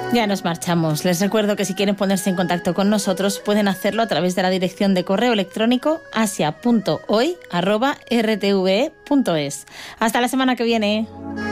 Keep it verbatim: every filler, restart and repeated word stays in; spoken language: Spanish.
Ya nos marchamos. Les recuerdo que si quieren ponerse en contacto con nosotros pueden hacerlo a través de la dirección de correo electrónico asia punto hoy arroba r t v e punto es. Hasta la semana que viene.